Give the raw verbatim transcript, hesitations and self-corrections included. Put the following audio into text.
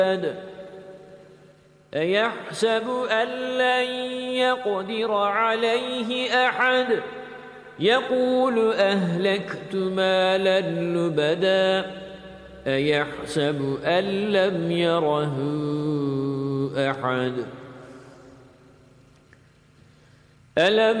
أيحسب أن لن يقدر عليه أحد يقول أهلكت مالا لبدا أيحسب أن لم يره أحد ألم